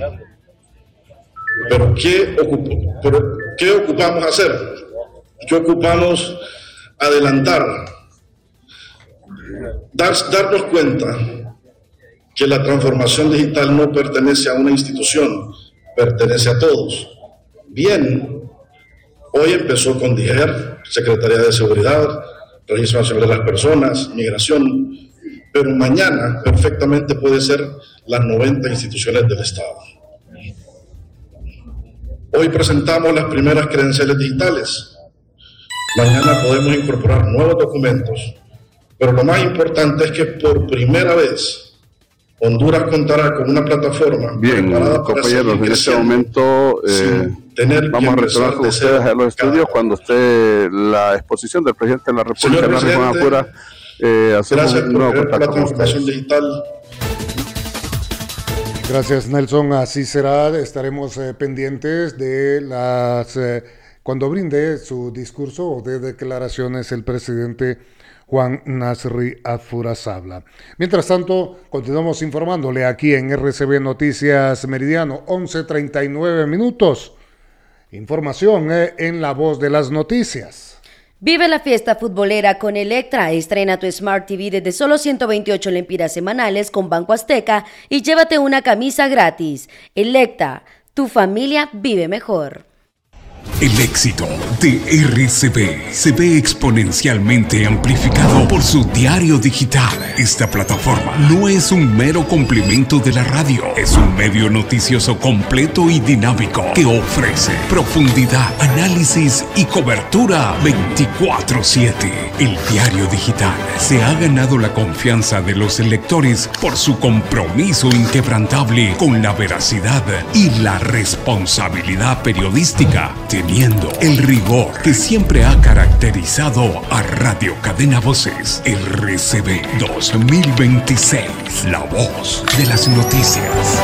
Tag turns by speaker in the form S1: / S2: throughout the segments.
S1: Pero ¿qué ocupamos hacer? ¿Qué ocupamos adelantar? Darnos cuenta que la transformación digital no pertenece a una institución, pertenece a todos. Bien, hoy empezó con DIGER, Secretaría de Seguridad, Registro Nacional de las Personas, Migración, pero mañana perfectamente puede ser las 90 instituciones del Estado. Hoy presentamos las primeras credenciales digitales. Mañana podemos incorporar nuevos documentos, pero lo más importante es que por primera vez Honduras contará con una plataforma.
S2: Bien, compañeros, en este momento vamos a retornar con ustedes a los estudios cuando esté la exposición del presidente de la República, la Región Apura. Hacemos un nuevo contacto con ustedes.
S1: Digital.
S3: Gracias, Nelson. Así será. Estaremos pendientes de las cuando brinde su discurso o de declaraciones el presidente Juan Nasri Afurazabla. Mientras tanto, continuamos informándole aquí en RCB Noticias Meridiano, 11:39 minutos. Información en La Voz de las Noticias.
S4: Vive la fiesta futbolera con Electra. Estrena tu Smart TV desde solo 128 lempiras semanales con Banco Azteca y llévate una camisa gratis. Electra, tu familia vive mejor.
S5: El éxito de RCB se ve exponencialmente amplificado por su diario digital. Esta plataforma no es un mero complemento de la radio, es un medio noticioso completo y dinámico que ofrece profundidad, análisis y cobertura 24/7. El diario digital se ha ganado la confianza de los lectores por su compromiso inquebrantable con la veracidad y la responsabilidad periodística, teniendo el rigor que siempre ha caracterizado a Radio Cadena Voces. RCB 2026, la voz de las noticias.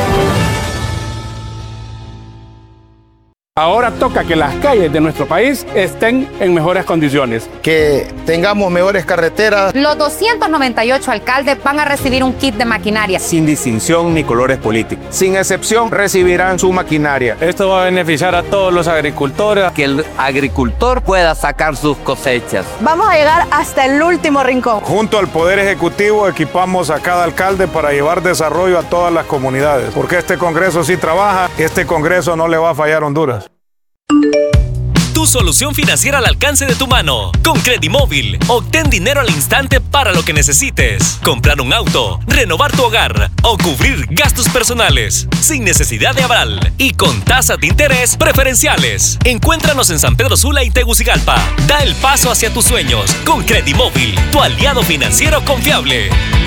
S6: Ahora toca que las calles de nuestro país estén en mejores condiciones.
S7: Que tengamos mejores carreteras.
S8: Los 298 alcaldes van a recibir un kit de maquinaria.
S9: Sin distinción ni colores políticos. Sin excepción recibirán su maquinaria.
S6: Esto va a beneficiar a todos los agricultores.
S10: Que el agricultor pueda sacar sus cosechas.
S11: Vamos a llegar hasta el último rincón.
S12: Junto al Poder Ejecutivo equipamos a cada alcalde para llevar desarrollo a todas las comunidades. Porque este Congreso sí trabaja, este Congreso no le va a fallar a Honduras.
S13: Tu solución financiera al alcance de tu mano. Con Credimóvil, obtén dinero al instante para lo que necesites. Comprar un auto, renovar tu hogar o cubrir gastos personales. Sin necesidad de aval y con tasas de interés preferenciales. Encuéntranos en San Pedro Sula y Tegucigalpa. Da el paso hacia tus sueños con Credimóvil, tu aliado financiero confiable.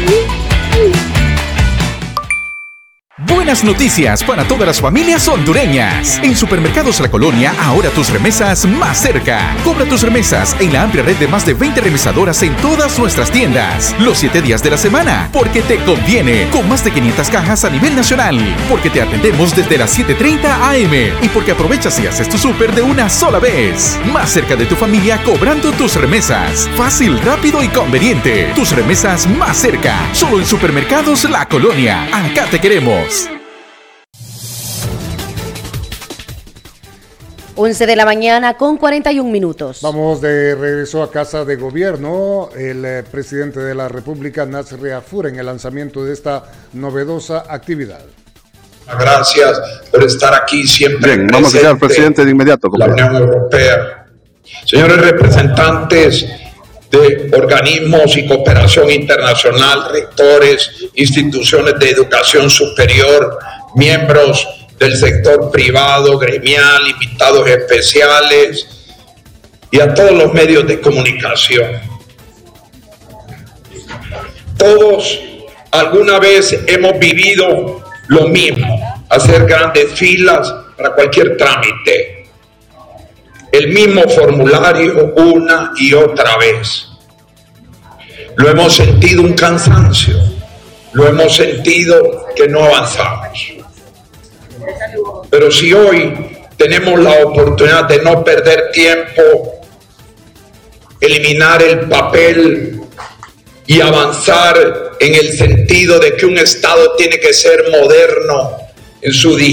S14: Buenas noticias para todas las familias hondureñas. En Supermercados La Colonia, ahora tus remesas más cerca. Cobra tus remesas en la amplia red de más de 20 remesadoras en todas nuestras tiendas. Los 7 días de la semana, porque te conviene. Con más de 500 cajas a nivel nacional. Porque te atendemos desde las 7:30 AM. Y porque aprovechas y haces tu súper de una sola vez. Más cerca de tu familia cobrando tus remesas. Fácil, rápido y conveniente. Tus remesas más cerca. Solo en Supermercados La Colonia. Acá te queremos.
S4: 11 de la mañana con 41 minutos.
S3: Vamos de regreso a Casa de Gobierno. El presidente de la República, Nasri Afur, en el lanzamiento de esta novedosa actividad.
S15: Gracias por estar aquí siempre.
S2: Bien, vamos a llegar al presidente de inmediato.
S15: La Unión Europea. Señores representantes de organismos y cooperación internacional, rectores, instituciones de educación superior, miembros del sector privado, gremial, invitados especiales y a todos los medios de comunicación. Todos alguna vez hemos vivido lo mismo, hacer grandes filas para cualquier trámite. El mismo formulario una y otra vez. Lo hemos sentido un cansancio, lo hemos sentido que no avanzamos. Pero si hoy tenemos la oportunidad de no perder tiempo, eliminar el papel y avanzar en el sentido de que un Estado tiene que ser moderno en su